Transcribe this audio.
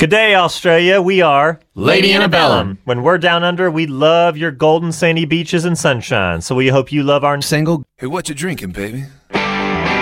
Good day, Australia. We are Lady Antebellum. When we're down under, we love your golden sandy beaches and sunshine. So we hope you love our Single. Hey, what you drinking, baby?